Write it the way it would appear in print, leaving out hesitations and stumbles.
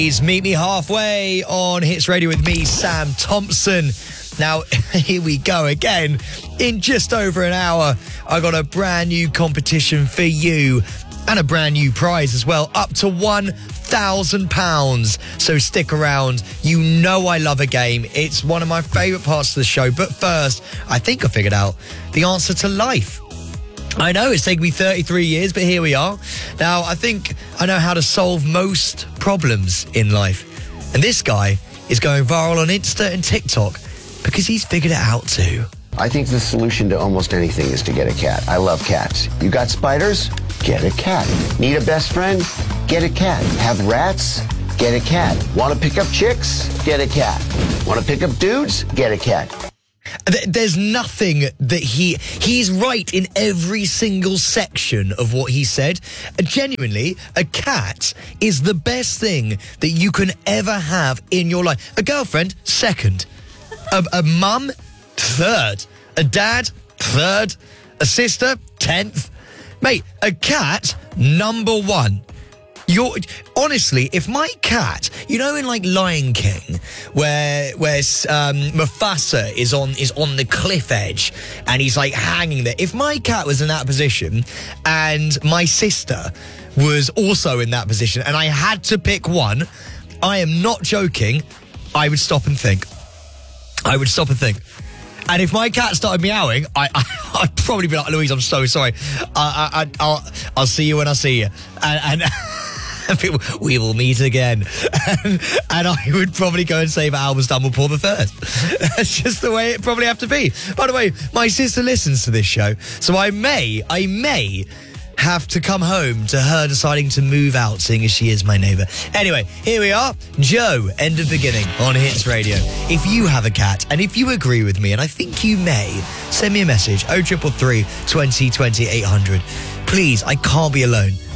Meet me halfway on Hits Radio with me, Sam Thompson. Now, here we go again. In just over an hour, I got a brand new competition for you and a brand new prize as well, up to £1,000. So stick around. You know I love a game. It's one of my favourite parts of the show. But first, I think I figured out the answer to life. I know it's taken me 33 years, but here we are. Now, I think I know how to solve most problems in life. And this guy is going viral on Insta and TikTok because he's figured it out too. I think the solution to almost anything is to get a cat. I love cats. You got spiders? Get a cat. Need a best friend? Get a cat. Have rats? Get a cat. Want to pick up chicks? Get a cat. Want to pick up dudes? Get a cat. There's nothing that he's right in every single section of what he said. Genuinely, a cat is the best thing that you can ever have in your life. A girlfriend, second. A mum, third. A dad, third. A sister, 10th. Mate, a cat, number one. Honestly, if my cat, you know, in like Lion King, where Mufasa is on the cliff edge and he's like hanging there. If my cat was in that position and my sister was also in that position and I had to pick one, I am not joking, I would stop and think. And if my cat started meowing, I'd probably be like, Louise, I'm so sorry. I'll see you when I see you. And we will meet again. And I would probably go and save Albus Dumbledore the third. That's just the way it probably have to be. By the way, my sister listens to this show, so I may have to come home to her deciding to move out, seeing as she is my neighbour. Anyway, here we are. Joe, End of Beginning on Hits Radio. If you have a cat, and if you agree with me, and I think you may, send me a message, 0333 20 20 800. Please, I can't be alone.